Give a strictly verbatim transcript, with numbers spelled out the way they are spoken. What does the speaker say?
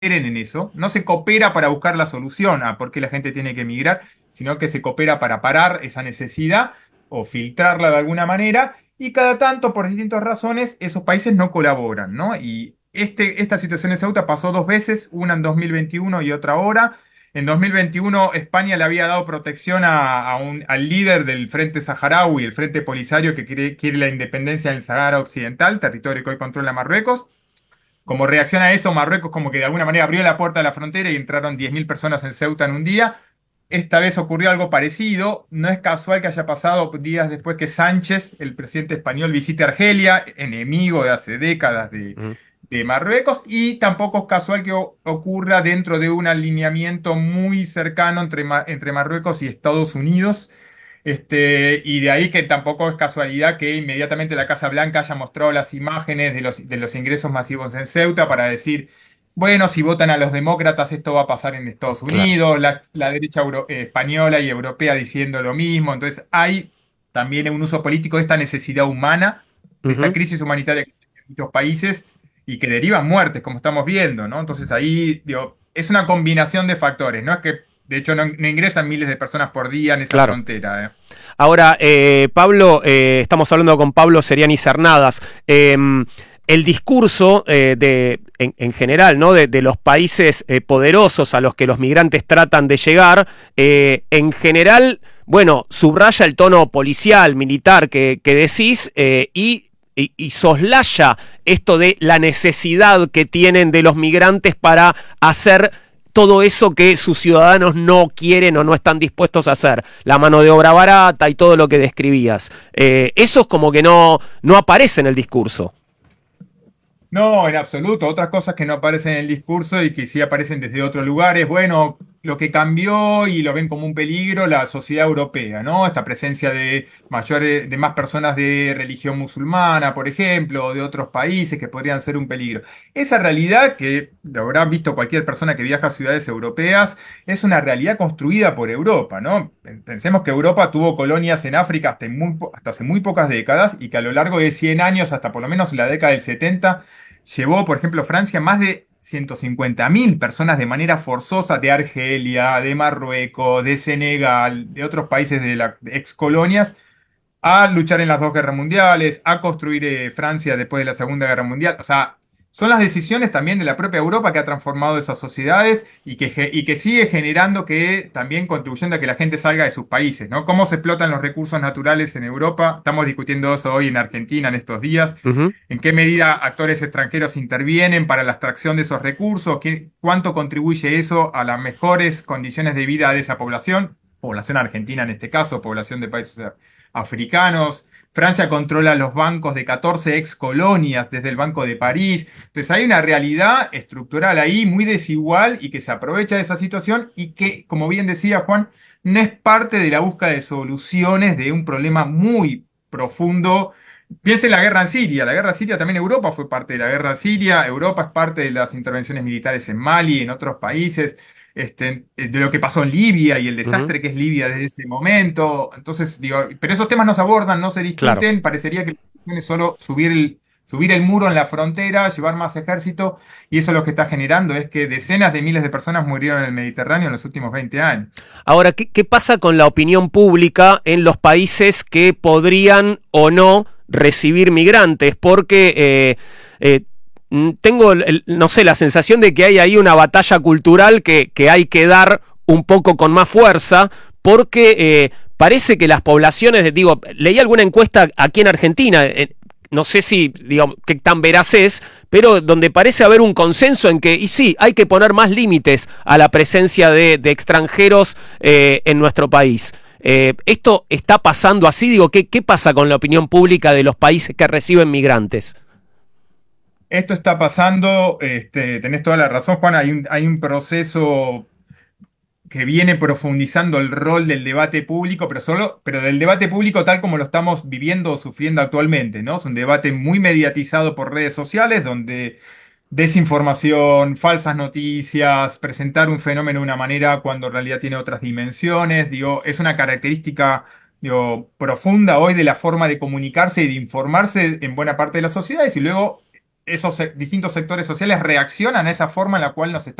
en eso. No se coopera para buscar la solución a por qué la gente tiene que emigrar, sino que se coopera para parar esa necesidad o filtrarla de alguna manera. Y cada tanto, por distintas razones, esos países no colaboran, ¿no? Y este, esta situación en Ceuta pasó dos veces, una en dos mil veintiuno y otra ahora. En dos mil veintiuno España le había dado protección a, a un- al líder del Frente Saharaui, el Frente Polisario que quiere, quiere la independencia del Sahara Occidental, territorio que hoy controla Marruecos. Como reacción a eso, Marruecos como que de alguna manera abrió la puerta de la frontera y entraron diez mil personas en Ceuta en un día. Esta vez ocurrió algo parecido. No es casual que haya pasado días después que Sánchez, el presidente español, visite Argelia, enemigo de hace décadas de, Ujú. de Marruecos, y tampoco es casual que o- ocurra dentro de un alineamiento muy cercano entre, Ma- entre Marruecos y Estados Unidos. Este, y de ahí que tampoco es casualidad que inmediatamente la Casa Blanca haya mostrado las imágenes de los, de los ingresos masivos en Ceuta para decir, bueno, si votan a los demócratas esto va a pasar en Estados Claro. Unidos, la, la derecha euro- eh, española y europea diciendo lo mismo. Entonces hay también un uso político de esta necesidad humana, de esta Ujú. crisis humanitaria que se vive en muchos países y que derivan muertes, como estamos viendo, ¿no? Entonces ahí, digo, es una combinación de factores, no es que, de hecho, no, no ingresan miles de personas por día en esa Claro. frontera, ¿eh? Ahora, eh, Pablo, eh, estamos hablando con Pablo Seriani Cernadas. Eh, el discurso eh, de, en, en, general, ¿no? de, de los países eh, poderosos a los que los migrantes tratan de llegar, eh, en general, bueno, subraya el tono policial, militar que, que decís eh, y y, y soslaya esto de la necesidad que tienen de los migrantes para hacer todo eso que sus ciudadanos no quieren o no están dispuestos a hacer, la mano de obra barata y todo lo que describías. Eh, eso es como que no, no aparece en el discurso. No, en absoluto. Otras cosas que no aparecen en el discurso y que sí aparecen desde otros lugares. Bueno, lo que cambió y lo ven como un peligro, la sociedad europea, ¿no? Esta presencia de mayores, de más personas de religión musulmana, por ejemplo, o de otros países que podrían ser un peligro. Esa realidad, que lo habrá visto cualquier persona que viaja a ciudades europeas, es una realidad construida por Europa, ¿no? Pensemos que Europa tuvo colonias en África hasta, muy po- hasta hace muy pocas décadas y que a lo largo de cien años, hasta por lo menos la década del setenta, llevó, por ejemplo, Francia más de ciento cincuenta mil personas de manera forzosa de Argelia, de Marruecos, de Senegal, de otros países de las ex colonias, a luchar en las dos guerras mundiales, a construir eh, Francia después de la Segunda Guerra Mundial. O sea, son las decisiones también de la propia Europa que ha transformado esas sociedades y que, ge- y que sigue generando que también contribuyendo a que la gente salga de sus países, ¿no? ¿Cómo se explotan los recursos naturales en Europa? Estamos discutiendo eso hoy en Argentina en estos días. Uh -huh. ¿En qué medida actores extranjeros intervienen para la extracción de esos recursos? ¿Qué- ¿Cuánto contribuye eso a las mejores condiciones de vida de esa población? Población argentina en este caso, población de países africanos. Francia controla los bancos de catorce ex colonias desde el Banco de París. Entonces hay una realidad estructural ahí muy desigual y que se aprovecha de esa situación y que, como bien decía Juan, no es parte de la búsqueda de soluciones de un problema muy profundo. Piensa en la guerra en Siria. La guerra en Siria también Europa fue parte de la guerra en Siria. Europa es parte de las intervenciones militares en Mali, en otros países, este, de lo que pasó en Libia y el Uh -huh. desastre que es Libia desde ese momento. Entonces, digo, pero esos temas no se abordan, no se Claro. discuten. Parecería que la solución es solo subir el, subir el muro en la frontera, llevar más ejército, y eso lo que está generando es que decenas de miles de personas murieron en el Mediterráneo en los últimos veinte años. Ahora, ¿qué, ¿qué pasa con la opinión pública en los países que podrían o no recibir migrantes? Porque eh, eh, tengo, el, no sé, la sensación de que hay ahí una batalla cultural que, que hay que dar un poco con más fuerza, porque eh, parece que las poblaciones, digo, leí alguna encuesta aquí en Argentina, eh, no sé si, digamos, qué tan veraz es, pero donde parece haber un consenso en que, y sí, hay que poner más límites a la presencia de, de extranjeros eh, en nuestro país. Eh, ¿Esto está pasando así? Digo, ¿qué, ¿qué pasa con la opinión pública de los países que reciben migrantes? Esto está pasando, este, tenés toda la razón, Juan, hay un, hay un proceso que viene profundizando el rol del debate público, pero solo, pero del debate público tal como lo estamos viviendo o sufriendo actualmente, ¿no? Es un debate muy mediatizado por redes sociales, donde desinformación, falsas noticias, presentar un fenómeno de una manera cuando en realidad tiene otras dimensiones, digo, es una característica, digo, profunda hoy de la forma de comunicarse y de informarse en buena parte de las sociedades, y luego esos se- distintos sectores sociales reaccionan a esa forma en la cual nos